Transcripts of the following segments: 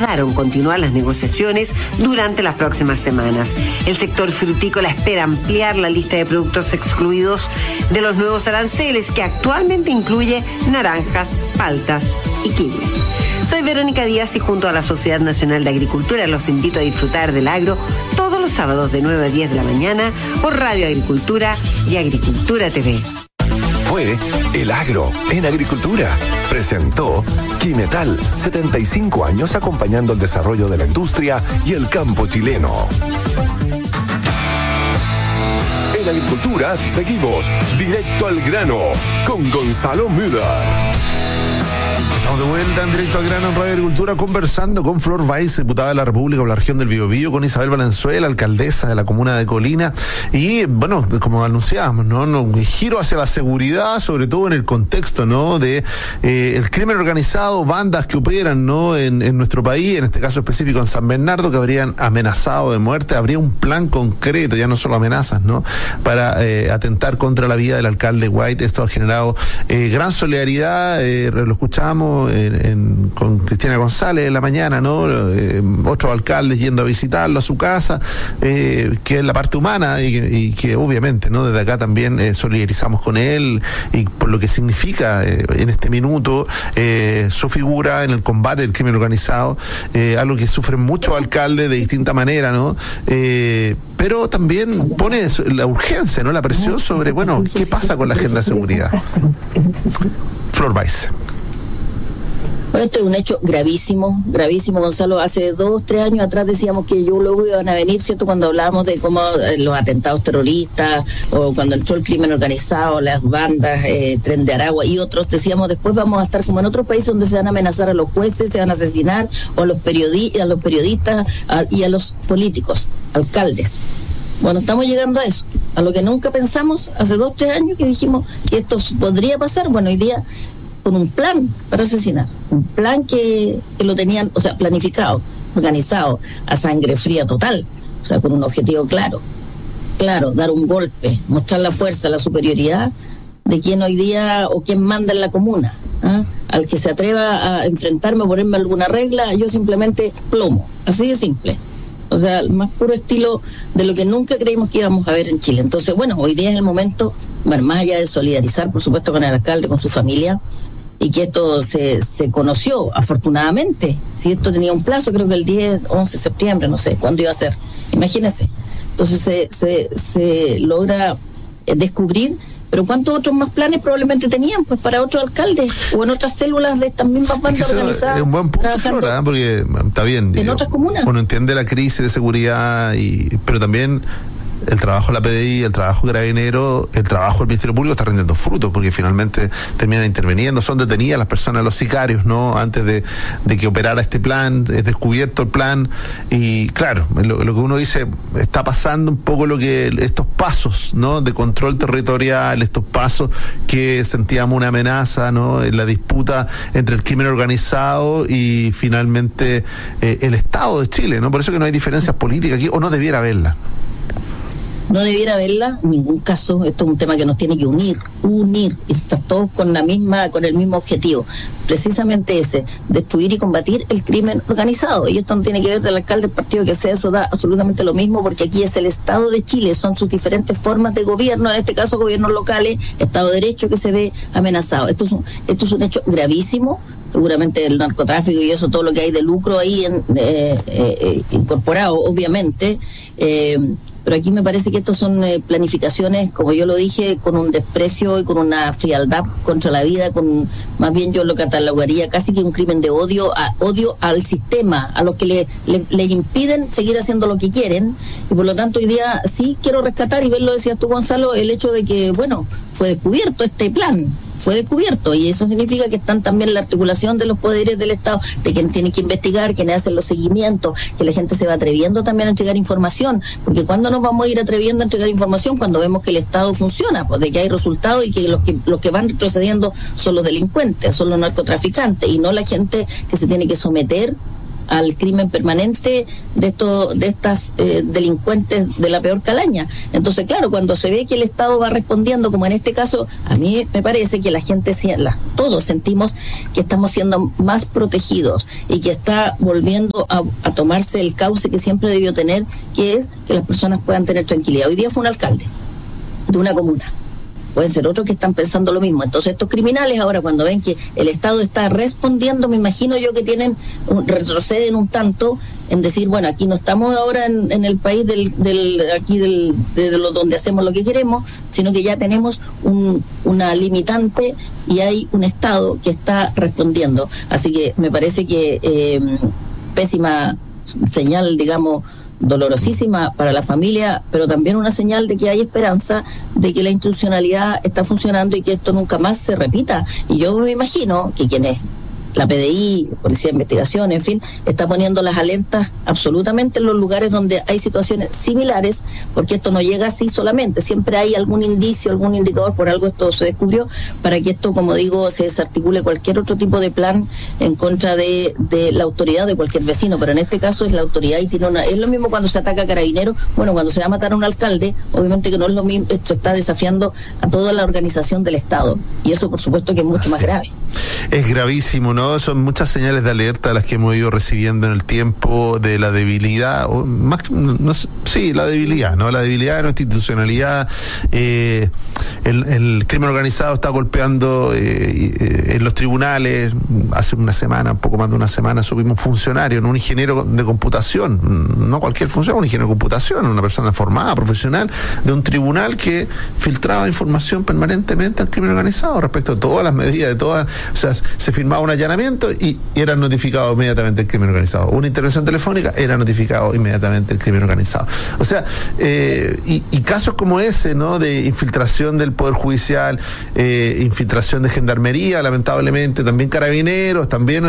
acordaron continuar las negociaciones durante las próximas semanas. El sector frutícola espera ampliar la lista de productos excluidos de los nuevos aranceles, que actualmente incluye naranjas, paltas y kiwis. Soy Verónica Díaz y junto a la Sociedad Nacional de Agricultura los invito a disfrutar del agro todos los sábados de 9 a 10 de la mañana por Radio Agricultura y Agricultura TV. Fue El Agro en Agricultura. Presentó Quimetal, 75 años acompañando el desarrollo de la industria y el campo chileno. En Agricultura seguimos directo al grano con Gonzalo Müller. Estamos de vuelta en Directo al Grano en Radio Agricultura, conversando con Flor Weiss, diputada de la República por la región del Biobío, con Isabel Valenzuela, alcaldesa de la comuna de Colina. Y bueno, como anunciábamos, ¿no? Un giro hacia la seguridad, sobre todo en el contexto, ¿no? De el crimen organizado, bandas que operan, ¿no? En nuestro país, en este caso específico en San Bernardo, que habrían amenazado de muerte. Habría un plan concreto, ya no solo amenazas, ¿no? Para atentar contra la vida del alcalde White. Esto ha generado gran solidaridad, lo escuchamos con Cristina González en la mañana, ¿no? Otros alcaldes yendo a visitarlo a su casa, que es la parte humana y que obviamente, ¿no? Desde acá también solidarizamos con él y por lo que significa en este minuto su figura en el combate del crimen organizado, algo que sufren muchos alcaldes de distinta manera, ¿no? Pero también pone la urgencia, ¿no? La presión sobre, bueno, ¿qué pasa con la agenda de seguridad? Flor Weiss. Bueno, esto es un hecho gravísimo, Gonzalo. Hace 2-3 años atrás decíamos que luego iban a venir, ¿cierto? Cuando hablábamos de cómo los atentados terroristas, o cuando entró el crimen organizado, las bandas, Tren de Aragua y otros, decíamos después vamos a estar como en otros países donde se van a amenazar a los jueces, se van a asesinar, o a los periodistas y a los políticos, alcaldes. Bueno, estamos llegando a eso, a lo que nunca pensamos hace 2-3 años que dijimos que esto podría pasar. Bueno, hoy día con un plan para asesinar, un plan que lo tenían, o sea, planificado, organizado, a sangre fría total, o sea, con un objetivo claro, dar un golpe, mostrar la fuerza, la superioridad de quien hoy día o quien manda en la comuna, ¿eh? Al que se atreva a enfrentarme o ponerme alguna regla, yo simplemente plomo, así de simple. O sea, el más puro estilo de lo que nunca creímos que íbamos a ver en Chile. Entonces, bueno, hoy día es el momento, bueno, más allá de solidarizar, por supuesto, con el alcalde, con su familia, y que esto se conoció, afortunadamente. Si esto tenía un plazo, creo que el 10-11 de septiembre, no sé cuándo iba a ser. Imagínense. Entonces se logra descubrir, pero ¿cuántos otros más planes probablemente tenían? Pues para otros alcaldes o en otras células de estas mismas bandas organizadas. Es un buen punto, Flora, porque está bien. En otras comunas. Uno entiende la crisis de seguridad, pero también el trabajo de la PDI, el trabajo de Carabineros, el trabajo del Ministerio Público está rindiendo frutos, porque finalmente terminan interviniendo, son detenidas las personas, los sicarios, ¿no? Antes de que operara este plan, es descubierto el plan, y claro, lo que uno dice, está pasando un poco estos pasos, ¿no? De control territorial, estos pasos que sentíamos una amenaza, ¿no? En la disputa entre el crimen organizado y finalmente el Estado de Chile, ¿no? Por eso que no hay diferencias políticas aquí, o no debiera haberla. No debiera haberla en ningún caso. Esto es un tema que nos tiene que unir, y estar todos con el mismo objetivo, precisamente ese, destruir y combatir el crimen organizado. Y esto no tiene que ver del alcalde del partido que sea, eso da absolutamente lo mismo, porque aquí es el Estado de Chile, son sus diferentes formas de gobierno, en este caso gobiernos locales, Estado de Derecho que se ve amenazado. Esto es un hecho gravísimo. Seguramente el narcotráfico y eso, todo lo que hay de lucro ahí incorporado, obviamente, pero aquí me parece que estos son planificaciones, como yo lo dije, con un desprecio y con una frialdad contra la vida, más bien yo lo catalogaría casi que un crimen de odio al sistema, a los que le impiden seguir haciendo lo que quieren, y por lo tanto hoy día sí quiero rescatar, y ver, lo decías tú, Gonzalo, el hecho de que, bueno, fue descubierto este plan, y eso significa que están también en la articulación de los poderes del Estado, de quien tiene que investigar, quienes hacen los seguimientos, que la gente se va atreviendo también a entregar información, porque ¿cuándo nos vamos a ir atreviendo a entregar información? Cuando vemos que el Estado funciona, pues de que hay resultados y que los que van retrocediendo son los delincuentes, son los narcotraficantes, y no la gente que se tiene que someter al crimen permanente de estas delincuentes de la peor calaña. Entonces, claro, cuando se ve que el Estado va respondiendo, como en este caso, a mí me parece que la gente, todos sentimos que estamos siendo más protegidos y que está volviendo a tomarse el cauce que siempre debió tener, que es que las personas puedan tener tranquilidad. Hoy día fue un alcalde de una comuna. Pueden ser otros que están pensando lo mismo. Entonces estos criminales ahora, cuando ven que el Estado está respondiendo, me imagino yo que retroceden un tanto en decir, bueno, aquí no estamos ahora en el país donde hacemos lo que queremos, sino que ya tenemos una limitante y hay un Estado que está respondiendo. Así que me parece que pésima señal, digamos, dolorosísima para la familia, pero también una señal de que hay esperanza, de que la institucionalidad está funcionando y que esto nunca más se repita. Y yo me imagino que quienes, la PDI, Policía de Investigación, en fin, está poniendo las alertas absolutamente en los lugares donde hay situaciones similares, porque esto no llega así solamente, siempre hay algún indicio, algún indicador, por algo esto se descubrió, para que esto, como digo, se desarticule cualquier otro tipo de plan en contra de la autoridad de cualquier vecino, pero en este caso es la autoridad y es lo mismo cuando se ataca a Carabineros. Bueno, cuando se va a matar a un alcalde, obviamente que no es lo mismo, esto está desafiando a toda la organización del Estado, y eso por supuesto que es mucho más grave. Es gravísimo, ¿no? Son muchas señales de alerta las que hemos ido recibiendo en el tiempo de la debilidad, o más, la debilidad, ¿no? La debilidad de nuestra institucionalidad. El crimen organizado está golpeando en los tribunales. Hace una semana, un poco más de una semana, supimos un funcionario, un ingeniero de computación, no cualquier funcionario, un ingeniero de computación, una persona formada, profesional, de un tribunal que filtraba información permanentemente al crimen organizado respecto a todas las medidas, de todas, o sea, se firmaba un allanamiento y era notificado inmediatamente el crimen organizado. Una intervención telefónica, era notificado inmediatamente el crimen organizado. O sea, y casos como ese, ¿no? De infiltración del Poder Judicial, infiltración de Gendarmería, lamentablemente, también Carabineros, también,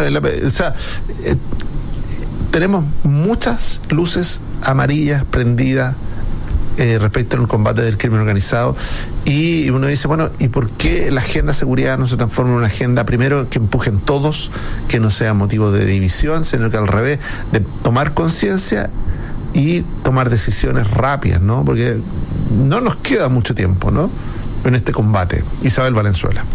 tenemos muchas luces amarillas prendidas respecto al combate del crimen organizado, y uno dice, bueno, ¿y por qué la agenda de seguridad no se transforma en una agenda, primero, que empujen todos, que no sea motivo de división, sino que al revés, de tomar conciencia y tomar decisiones rápidas, ¿no? Porque no nos queda mucho tiempo, ¿no?, en este combate. Isabel Valenzuela.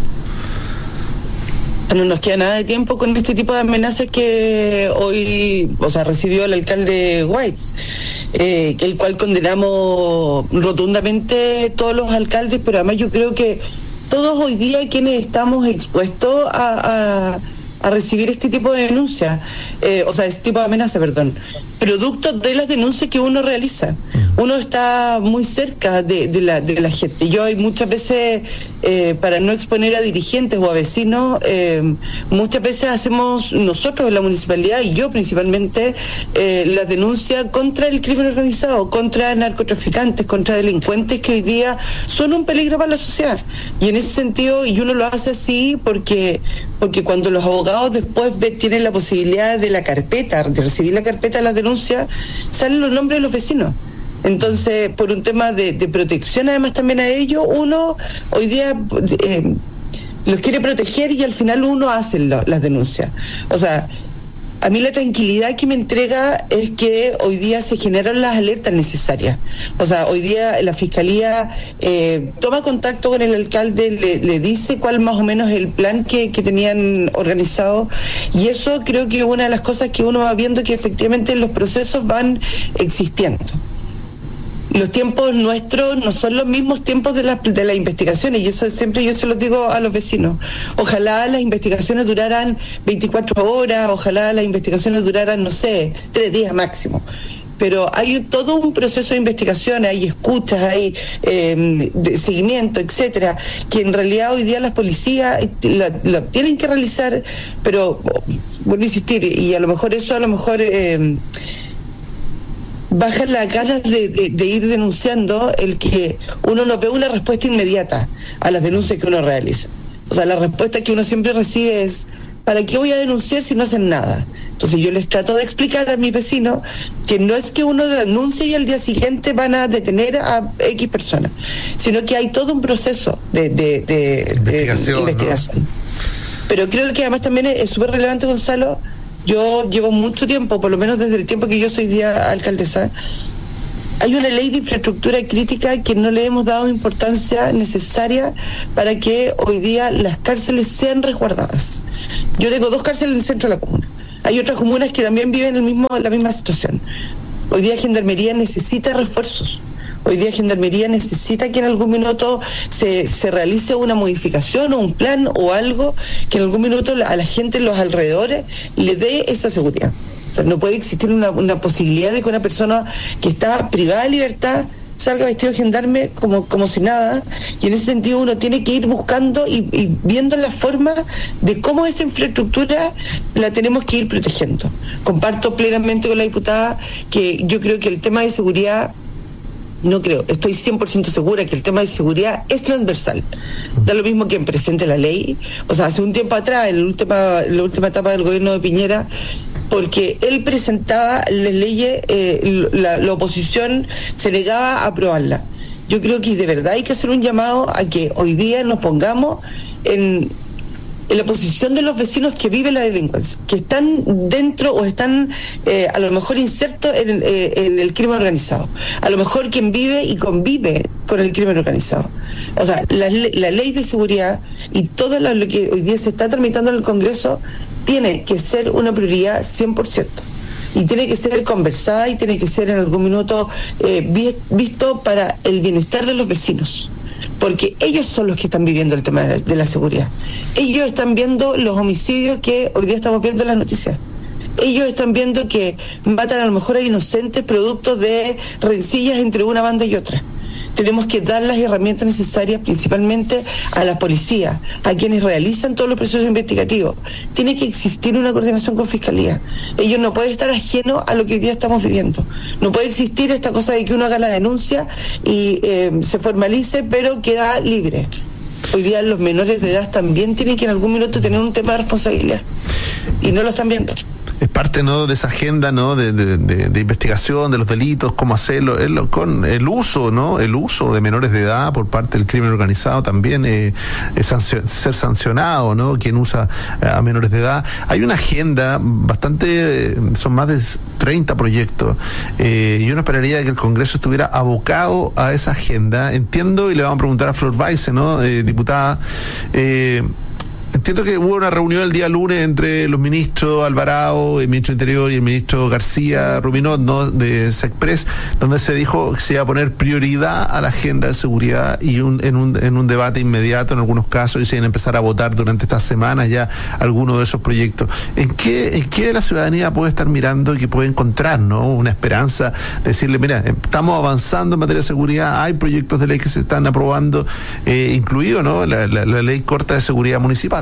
No nos queda nada de tiempo con este tipo de amenazas que hoy, recibió el alcalde White, el cual condenamos rotundamente todos los alcaldes, pero además yo creo que todos hoy día quienes estamos expuestos a recibir este tipo de denuncias, este tipo de amenazas, producto de las denuncias que uno realiza. Uno está muy cerca de la gente. Yo hay muchas veces, para no exponer a dirigentes o a vecinos, muchas veces hacemos nosotros en la municipalidad, y yo principalmente, la denuncia contra el crimen organizado, contra narcotraficantes, contra delincuentes que hoy día son un peligro para la sociedad. Y en ese sentido, y uno lo hace así porque cuando los abogados después tienen la posibilidad de recibir la carpeta de las denuncias, salen los nombres de los vecinos. Entonces, por un tema de protección además también a ellos, uno hoy día los quiere proteger y al final uno hace las denuncias. A mí la tranquilidad que me entrega es que hoy día se generan las alertas necesarias. Hoy día la Fiscalía toma contacto con el alcalde, le dice cuál más o menos es el plan que tenían organizado, y eso creo que es una de las cosas que uno va viendo, que efectivamente los procesos van existiendo. Los tiempos nuestros no son los mismos tiempos de las investigaciones, y eso siempre yo se los digo a los vecinos. Ojalá las investigaciones duraran 24 horas, ojalá las investigaciones duraran, 3 días máximo. Pero hay todo un proceso de investigación, hay escuchas, hay de seguimiento, etcétera, que en realidad hoy día las policías lo tienen que realizar, pero vuelvo a insistir, y a lo mejor bajan las ganas de ir denunciando, el que uno no ve una respuesta inmediata a las denuncias que uno realiza. La respuesta que uno siempre recibe es: ¿para qué voy a denunciar si no hacen nada? Entonces yo les trato de explicar a mis vecinos que no es que uno denuncie y al día siguiente van a detener a X personas, sino que hay todo un proceso de investigación. ¿No? Pero creo que además también es súper relevante, Gonzalo, Yo llevo mucho tiempo, por lo menos desde el tiempo que yo soy día alcaldesa, hay una ley de infraestructura crítica que no le hemos dado importancia necesaria para que hoy día las cárceles sean resguardadas. Yo tengo 2 cárceles en el centro de la comuna. Hay otras comunas que también viven la misma situación. Hoy día Gendarmería necesita refuerzos. Hoy día Gendarmería necesita que en algún minuto se realice una modificación o un plan o algo que en algún minuto a la gente en los alrededores le dé esa seguridad. O sea, no puede existir una posibilidad de que una persona que está privada de libertad salga vestido de gendarme como si nada, y en ese sentido uno tiene que ir buscando y viendo la forma de cómo esa infraestructura la tenemos que ir protegiendo. Comparto plenamente con la diputada que yo creo que el tema de seguridad, estoy 100% segura que el tema de seguridad es transversal. Da lo mismo quien presente la ley. O sea, hace un tiempo atrás, en la última etapa del gobierno de Piñera, porque él presentaba las leyes, la oposición se negaba a aprobarla. Yo creo que de verdad hay que hacer un llamado a que hoy día nos pongamos en la posición de los vecinos que viven la delincuencia, que están dentro o están a lo mejor insertos en el crimen organizado, a lo mejor quien vive y convive con el crimen organizado. O sea, la ley de seguridad y todo lo que hoy día se está tramitando en el Congreso tiene que ser una prioridad 100%. Y tiene que ser conversada y tiene que ser en algún minuto visto para el bienestar de los vecinos. Porque ellos son los que están viviendo el tema de la seguridad. Ellos están viendo los homicidios que hoy día estamos viendo en las noticias. Ellos están viendo que matan a lo mejor a inocentes producto de rencillas entre una banda y otra. Tenemos que dar las herramientas necesarias principalmente a la policía, a quienes realizan todos los procesos investigativos. Tiene que existir una coordinación con Fiscalía. Ellos no pueden estar ajenos a lo que hoy día estamos viviendo. No puede existir esta cosa de que uno haga la denuncia y se formalice, pero queda libre. Hoy día los menores de edad también tienen que en algún minuto tener un tema de responsabilidad. Y no lo están viendo. Es parte, ¿no?, de esa agenda, ¿no?, de investigación de los delitos, cómo hacerlo, con el uso, ¿no?, el uso de menores de edad por parte del crimen organizado también, ser sancionado, ¿no?, quien usa a menores de edad. Hay una agenda bastante, son más de 30 proyectos, y uno esperaría que el Congreso estuviera abocado a esa agenda. Entiendo, y le vamos a preguntar a Flor Weise, ¿no?, diputada, entiendo que hubo una reunión el día lunes entre los ministros Alvarado, el ministro Interior, y el ministro García Ruminot, ¿no?, de SECPRES, donde se dijo que se iba a poner prioridad a la agenda de seguridad y en un debate inmediato en algunos casos, y se iban a empezar a votar durante estas semanas ya algunos de esos proyectos. ¿En qué la ciudadanía puede estar mirando y que puede encontrar, ¿no?, una esperanza de decirle, mira, estamos avanzando en materia de seguridad, hay proyectos de ley que se están aprobando, incluido, ¿no?, la ley corta de seguridad municipal?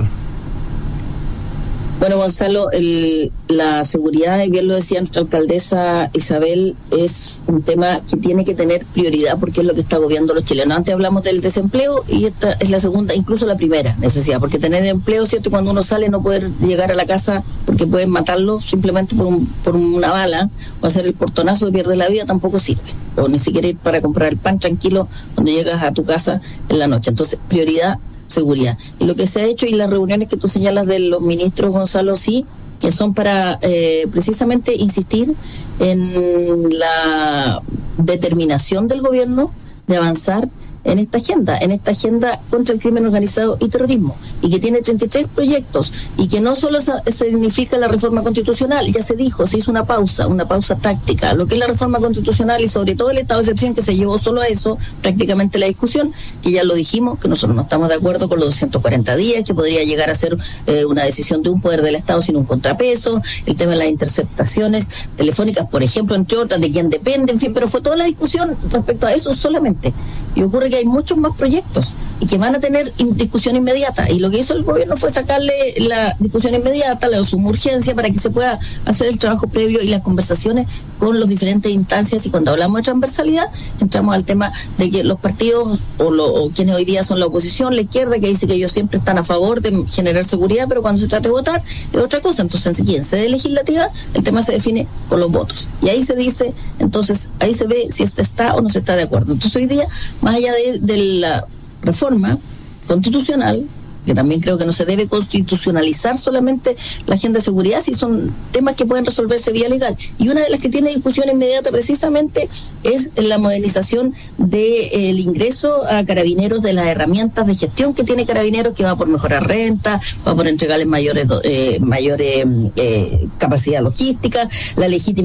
Bueno, Gonzalo, la seguridad, y bien lo decía nuestra alcaldesa Isabel, es un tema que tiene que tener prioridad porque es lo que está agobiando a los chilenos. Antes hablamos del desempleo y esta es la segunda, incluso la primera necesidad, porque tener empleo, ¿cierto? Cuando uno sale no poder llegar a la casa porque pueden matarlo simplemente por una bala o hacer el portonazo y pierde la vida, tampoco sirve. O ni siquiera ir para comprar el pan tranquilo cuando llegas a tu casa en la noche. Entonces, prioridad, seguridad. Y lo que se ha hecho y las reuniones que tú señalas de los ministros, Gonzalo, sí, que son para precisamente insistir en la determinación del gobierno de avanzar en esta agenda contra el crimen organizado y terrorismo, y que tiene 33 proyectos, y que no solo significa la reforma constitucional, ya se dijo, se hizo una pausa táctica, lo que es la reforma constitucional y sobre todo el estado de excepción, que se llevó solo a eso prácticamente la discusión, que ya lo dijimos, que nosotros no estamos de acuerdo con los 240 días, que podría llegar a ser una decisión de un poder del Estado sin un contrapeso, el tema de las interceptaciones telefónicas, por ejemplo, entre otras, de quién depende, en fin, pero fue toda la discusión respecto a eso solamente. Y ocurre que hay muchos más proyectos y que van a tener discusión inmediata, y lo que hizo el gobierno fue sacarle la discusión inmediata, la suma urgencia, para que se pueda hacer el trabajo previo y las conversaciones con las diferentes instancias. Y cuando hablamos de transversalidad, entramos al tema de que los partidos o quienes hoy día son la oposición, la izquierda, que dice que ellos siempre están a favor de generar seguridad, pero cuando se trata de votar es otra cosa. Entonces, aquí en sede legislativa el tema se define con los votos, y ahí se dice, entonces ahí se ve si está o no se está de acuerdo. Entonces hoy día, más allá de la reforma constitucional, porque también creo que no se debe constitucionalizar solamente la agenda de seguridad, si son temas que pueden resolverse vía legal. Y una de las que tiene discusión inmediata precisamente es la modernización del ingreso a Carabineros de las herramientas de gestión que tiene Carabineros, que va por mejorar renta, va por entregarles mayores capacidad logística, la legítima